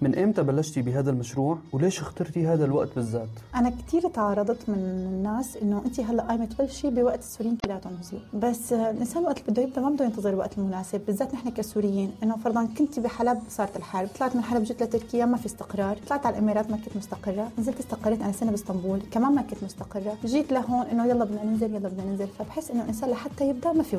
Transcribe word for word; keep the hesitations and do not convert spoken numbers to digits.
من إمتى بلشتي بهذا المشروع وليش اخترتي هذا الوقت بالذات؟ أنا كتير تعرضت من الناس إنه أنت هلا قايمة تبلشي بوقت السوريين كلياتهم نزلوا، بس الإنسان وقت اللي بده يبدأ ما بده ينتظر الوقت المناسب، بالذات نحن كسوريين. إنه فرضاً كنت بحلب صارت الحرب، طلعت من حلب جيت لتركيا ما في استقرار، طلعت على الإمارات ما كنت مستقرة، نزلت استقريت أنا سنة باسطنبول كمان ما كنت مستقرة، جيت لهون إنه يلا بدنا ننزل يلا بدنا ننزل. فبحس إنه الإنسان لحتى يبدأ ما في